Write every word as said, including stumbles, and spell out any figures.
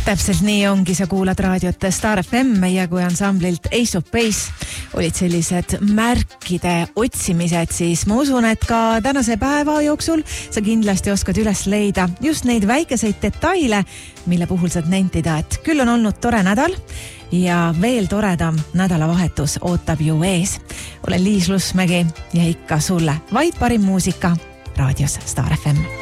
Täpselt nii ongi, sa kuulad raadiot Star F M ja kui ansamblilt Ace of Base olid sellised märkide otsimised, siis ma usun, et ka tänase päeva jooksul sa kindlasti oskad üles leida just neid väikeseid detaile, mille puhul saad nentida, et küll on olnud tore nädal ja veel toredam nädalavahetus ootab ju ees. Olen Liis Lusmägi ja ikka sulle vaid parim muusika raadios Star F M.